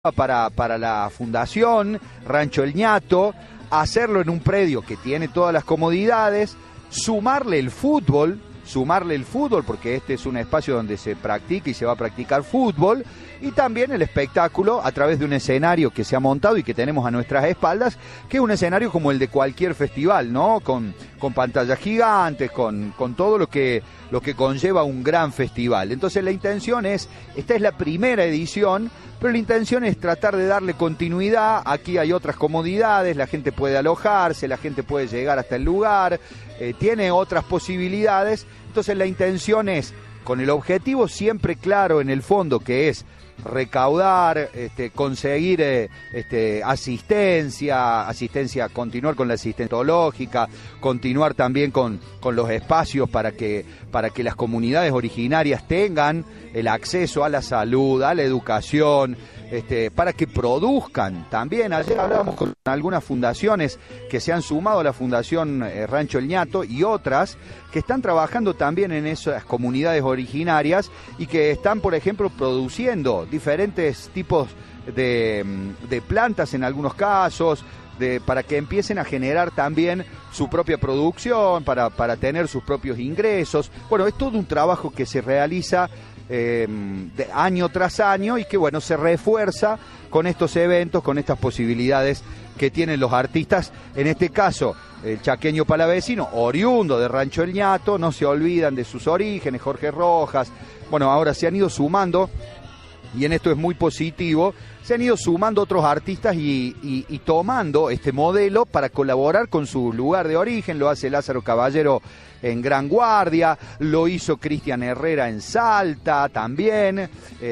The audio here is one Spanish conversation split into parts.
para la fundación Rancho El Ñato, hacerlo en un predio que tiene todas las comodidades, sumarle el fútbol, porque este es un espacio donde se practica y se va a practicar fútbol, y también el espectáculo a través de un escenario que se ha montado y que tenemos a nuestras espaldas, que es un escenario como el de cualquier festival, ¿no? Con pantallas gigantes, con todo lo que conlleva un gran festival. Entonces la intención esta es la primera edición, pero la intención es tratar de darle continuidad. Aquí hay otras comodidades, la gente puede alojarse, la gente puede llegar hasta el lugar, tiene otras posibilidades. Entonces la intención es, con el objetivo siempre claro en el fondo, que es recaudar, conseguir asistencia, continuar con la asistencia odontológica, continuar también con los espacios para que las comunidades originarias tengan el acceso a la salud, a la educación, para que produzcan también. Ayer hablamos con algunas fundaciones que se han sumado a la Fundación Rancho El Ñato y otras que están trabajando también en esas comunidades originarias y que están, por ejemplo, produciendo diferentes tipos de plantas en algunos casos, para que empiecen a generar también su propia producción, para tener sus propios ingresos. Bueno, es todo un trabajo que se realiza año tras año y que se refuerza con estos eventos, con estas posibilidades que tienen los artistas. En este caso, el chaqueño palavecino, oriundo de Rancho El Ñato, no se olvidan de sus orígenes, Jorge Rojas. Bueno, ahora se han ido sumando, y en esto es muy positivo, se han ido sumando otros artistas y tomando este modelo para colaborar con su lugar de origen. Lo hace Lázaro Caballero en Gran Guardia, lo hizo Cristian Herrera en Salta también,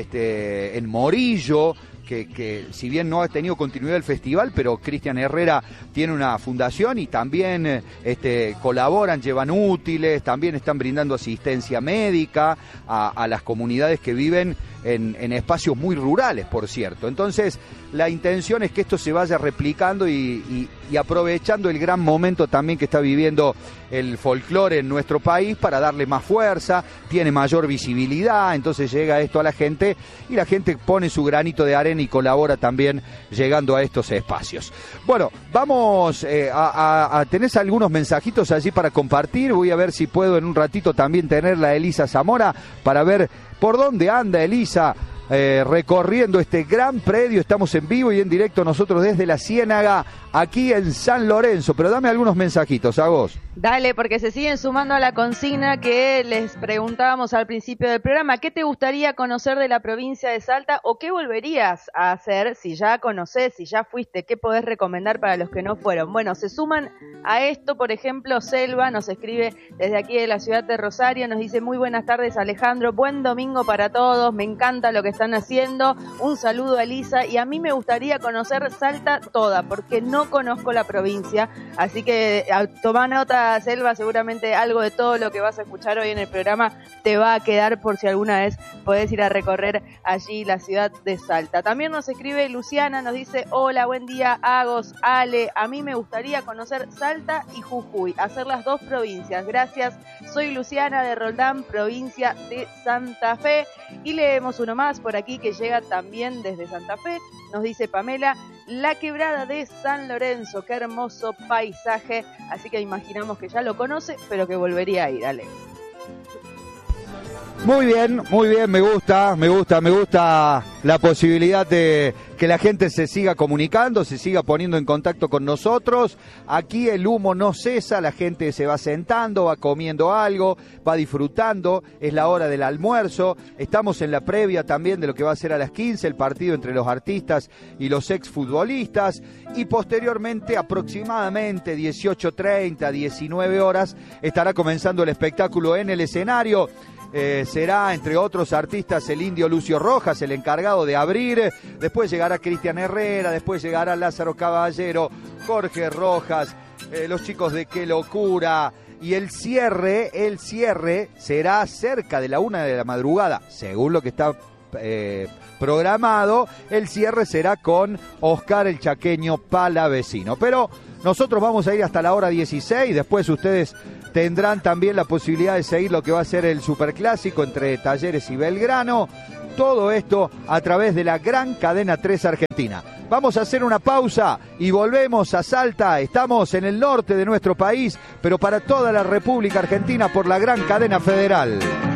en Morillo, que si bien no ha tenido continuidad el festival, pero Cristian Herrera tiene una fundación y también colaboran, llevan útiles, también están brindando asistencia médica a las comunidades que viven en espacios muy rurales, por cierto. Entonces, la intención es que esto se vaya replicando y aprovechando el gran momento también que está viviendo el folclore en nuestro país para darle más fuerza, tiene mayor visibilidad, entonces llega esto a la gente y la gente pone su granito de arena y colabora también llegando a estos espacios. Bueno, vamos a tenés algunos mensajitos allí para compartir. Voy a ver si puedo en un ratito también tenerla a Elisa Zamora para ver por dónde anda Elisa recorriendo este gran predio. Estamos en vivo y en directo nosotros desde la Ciénaga, aquí en San Lorenzo. Pero dame algunos mensajitos a vos. Dale, porque se siguen sumando a la consigna que les preguntábamos al principio del programa. ¿Qué te gustaría conocer de la provincia de Salta o qué volverías a hacer si ya conocés, si ya fuiste? ¿Qué podés recomendar para los que no fueron? Bueno, se suman a esto, por ejemplo, Selva nos escribe desde aquí de la ciudad de Rosario, nos dice: muy buenas tardes, Alejandro, buen domingo para todos, me encanta lo que están haciendo, un saludo a Elisa, y a mí me gustaría conocer Salta toda, porque no conozco la provincia, así que toma nota, Selva, seguramente algo de todo lo que vas a escuchar hoy en el programa te va a quedar por si alguna vez podés ir a recorrer allí la ciudad de Salta. También nos escribe Luciana, nos dice: hola, buen día, Agos, Ale, a mí me gustaría conocer Salta y Jujuy, hacer las dos provincias, gracias, soy Luciana de Roldán, provincia de Santa Fe. Y leemos uno más por aquí que llega también desde Santa Fe, nos dice Pamela: la quebrada de San Lorenzo, qué hermoso paisaje, así que imaginamos que ya lo conoce, pero que volvería a ir, Alex. Muy bien, me gusta la posibilidad de que la gente se siga comunicando, se siga poniendo en contacto con nosotros. Aquí el humo no cesa, la gente se va sentando, va comiendo algo, va disfrutando, es la hora del almuerzo. Estamos en la previa también de lo que va a ser a las 15, el partido entre los artistas y los exfutbolistas, y posteriormente, aproximadamente 18:30, 19 horas, estará comenzando el espectáculo en el escenario. Será, entre otros artistas, el indio Lucio Rojas, el encargado de abrir. Después llegará Cristian Herrera, después llegará Lázaro Caballero, Jorge Rojas, los chicos de Qué Locura. Y el cierre será cerca de la 1 de la madrugada, según lo que está programado. El cierre será con Oscar el Chaqueño Palavecino. Pero nosotros vamos a ir hasta la hora 16, después ustedes tendrán también la posibilidad de seguir lo que va a ser el superclásico entre Talleres y Belgrano. Todo esto a través de la gran cadena 3 Argentina. Vamos a hacer una pausa y volvemos a Salta. Estamos en el norte de nuestro país, pero para toda la República Argentina por la gran cadena federal.